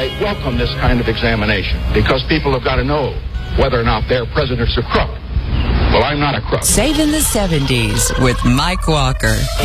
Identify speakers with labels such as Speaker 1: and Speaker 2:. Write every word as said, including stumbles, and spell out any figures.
Speaker 1: I welcome this kind of examination because people have got to know whether or not their president's a crook. Well, I'm not a crook.
Speaker 2: Saving the seventies with Mike Walker.